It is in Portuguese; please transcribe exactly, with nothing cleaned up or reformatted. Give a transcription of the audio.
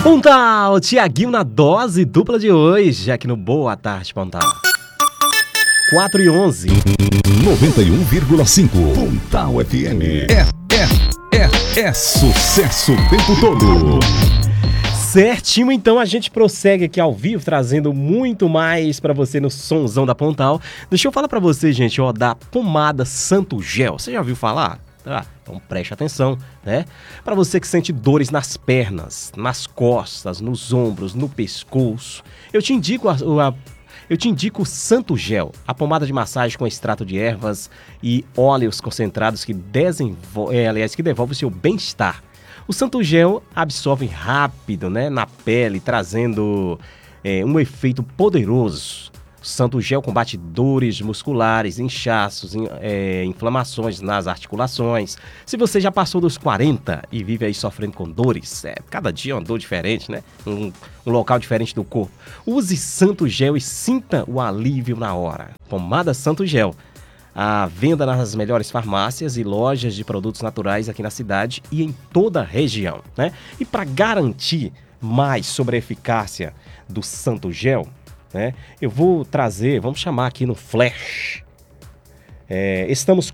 Pontal, Tiaguinho na dose dupla de hoje, aqui no Boa Tarde, Pontal. quatro e onze. noventa e um vírgula cinco. Pontal F M. É, é, é, é sucesso o tempo todo. Certinho, então a gente prossegue aqui ao vivo, trazendo muito mais pra você no sonzão da Pontal. Deixa eu falar pra você, gente, ó, da pomada Santo Gel. Você já ouviu falar? Ah, então preste atenção, né? Para você que sente dores nas pernas, nas costas, nos ombros, no pescoço, eu te indico a, a eu te indico o Santo Gel, a pomada de massagem com extrato de ervas e óleos concentrados que desenvol... é, aliás, que devolve o seu bem-estar. O Santo Gel absorve rápido, né, na pele, trazendo é, um efeito poderoso. O Santo Gel combate dores musculares, inchaços, é, inflamações nas articulações. Se você já passou dos quarenta e vive aí sofrendo com dores, é, cada dia é uma dor diferente, né? Um, um local diferente do corpo. Use Santo Gel e sinta o alívio na hora. Pomada Santo Gel. A venda nas melhores farmácias e lojas de produtos naturais aqui na cidade e em toda a região, né? E para garantir mais sobre a eficácia do Santo Gel, né, eu vou trazer, vamos chamar aqui no Flash. É, estamos